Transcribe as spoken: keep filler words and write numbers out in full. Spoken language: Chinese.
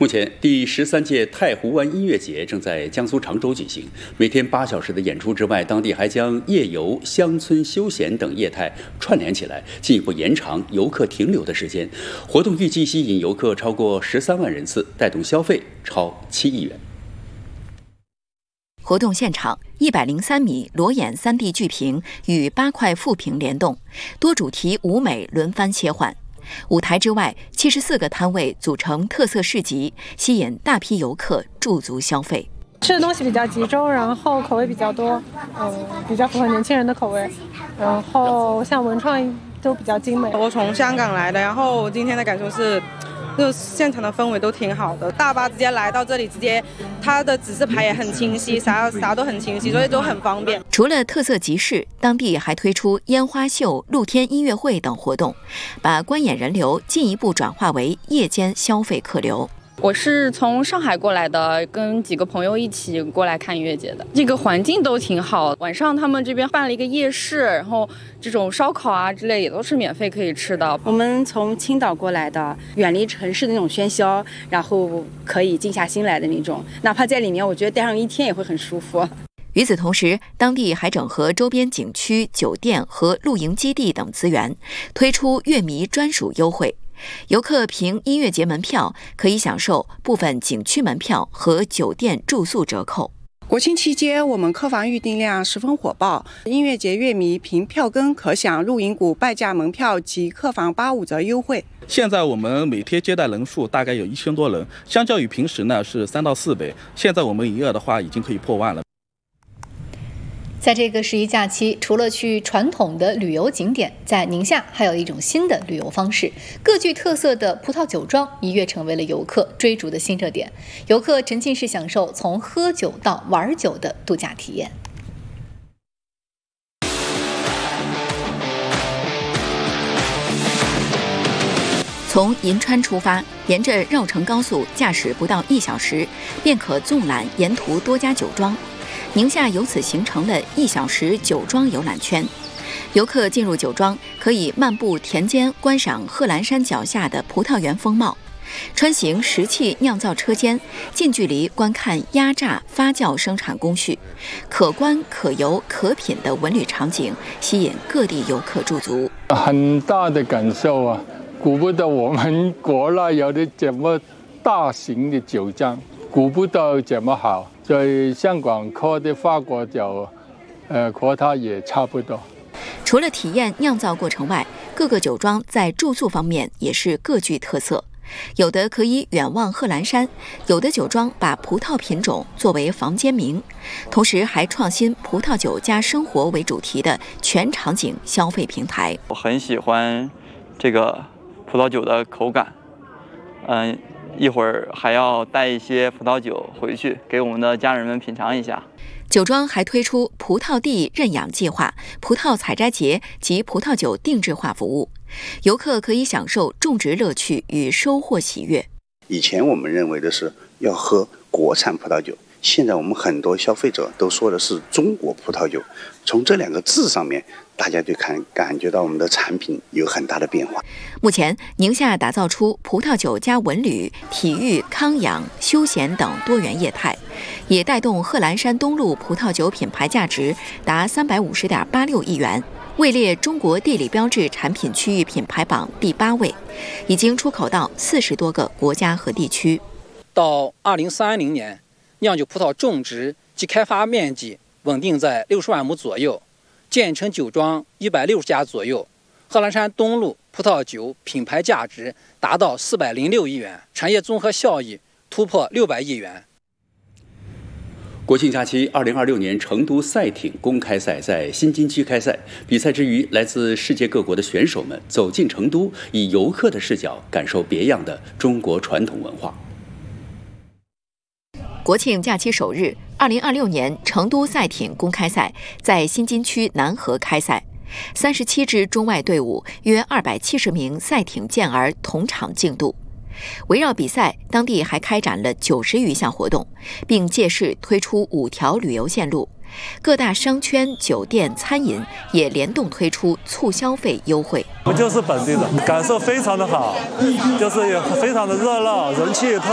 目前，第十三届太湖湾音乐节正在江苏常州举行。每天八小时的演出之外，当地还将夜游、乡村休闲等业态串联起来，进一步延长游客停留的时间。活动预计吸引游客超过十三万人次，带动消费超七亿元。 活动现场，一百零三米裸眼 三 D 巨屏与八块副屏联动，多主题舞美轮番切换。舞台之外，七十四个摊位组成特色市集，吸引大批游客驻足消费。 吃的东西比较集中，然后口味比较多，嗯，比较符合年轻人的口味。然后像文创都比较精美。 我从香港来的，然后我今天的感受是，那个现场的氛围都挺好的。大巴直接来到这里，直接它的指示牌也很清晰，啥啥都很清晰，所以都很方便。 除了特色集市，当地还推出烟花秀、露天音乐会等活动，把观演人流进一步转化为夜间消费客流。 我是从上海过来的，跟几个朋友一起过来看音乐节的。这个环境都挺好，晚上他们这边办了一个夜市，然后这种烧烤啊之类也都是免费可以吃的。 我们从青岛过来的，远离城市的那种喧嚣，然后可以静下心来的那种，哪怕在里面，我觉得待上一天也会很舒服。 与此同时，当地还整合周边景区、酒店和露营基地等资源，推出乐迷专属优惠。游客凭音乐节门票可以享受部分景区门票和酒店住宿折扣。 国庆期间，我们客房预订量十分火爆，音乐节乐迷凭票根可享露营谷半价门票及客房八五折优惠。 现在我们每天接待人数大概有一千多人，相较于平时呢是三到四倍。现在我们营业的话已经可以破万了。 在这个十一假期，除了去传统的旅游景点，在宁夏还有一种新的旅游方式，各具特色的葡萄酒庄一跃成为了游客追逐的新热点。游客沉浸式享受从喝酒到玩酒的度假体验。 从银川出发，沿着绕城高速驾驶不到一小时，便可纵览沿途多家酒庄。宁夏由此形成了一小时酒庄游览圈。游客进入酒庄，可以漫步田间，观赏贺兰山脚下的葡萄园风貌；穿行石器酿造车间，近距离观看压榨、发酵生产工序，可观、可游、可品的文旅场景，吸引各地游客驻足。 很大的感受啊！顾不得我们国内有的这么大型的酒庄，顾不得这么好。在香港喝的法国酒，呃，和它也差不多。 除了体验酿造过程外，各个酒庄在住宿方面也是各具特色。有的可以远望贺兰山，有的酒庄把葡萄品种作为房间名，同时还创新葡萄酒加生活为主题的全场景消费平台。 我很喜欢这个葡萄酒的口感，嗯。一会儿还要带一些葡萄酒回去给我们的家人们品尝一下。 酒庄还推出葡萄地认养计划、葡萄采摘节及葡萄酒定制化服务，游客可以享受种植乐趣与收获喜悦。 以前我们认为的是要喝国产葡萄酒，现在我们很多消费者都说的是中国葡萄酒。从这两个字上面，大家就看感觉到我们的产品有很大的变化。 目前，宁夏打造出葡萄酒加文旅、体育、康养、休闲等多元业态，也带动贺兰山东路葡萄酒品牌价值达三百五十点八六亿元，位列中国地理标志产品区域品牌榜第八位，已经出口到四十多个国家和地区。 到二零三零年，酿酒葡萄种植及开发面积稳定在六十万亩左右，建成酒庄一百六十家左右。贺兰山东路葡萄酒品牌价值达到四百零六亿元，产业综合效益突破六百亿元。 国庆假期，二零二六年成都赛艇公开赛在新津区开赛。比赛之余，来自世界各国的选手们走进成都，以游客的视角感受别样的中国传统文化。 国庆假期首日，二零二六年成都赛艇公开赛在新津区南河开赛，三十七支中外队伍，约二百七十名赛艇健儿同场竞渡。围绕比赛，当地还开展了九十余项活动，并借势推出五条旅游线路。各大商圈、酒店、餐饮也联动推出促消费优惠。 我们就是本地的，感受非常的好，就是也非常的热闹，人气也特